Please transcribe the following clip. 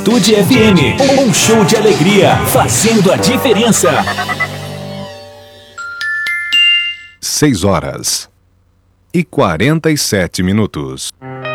Tude FM, um show de alegria, fazendo a diferença. 6 horas e 47 minutos.